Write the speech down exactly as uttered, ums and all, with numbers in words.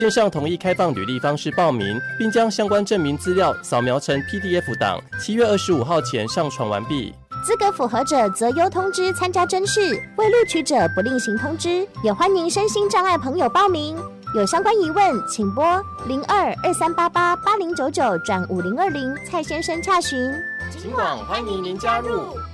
线上统一开放履历方式报名，并将相关证明资料扫描成 P D F 档，七月二十五号前上传完毕。 资格符合者择优通知参加甄试，未录取者不另行通知。也欢迎身心障碍朋友报名。有相关疑问，请拨零二二三八八八零九九转五零二零蔡先生洽询。 尽管欢迎您加入。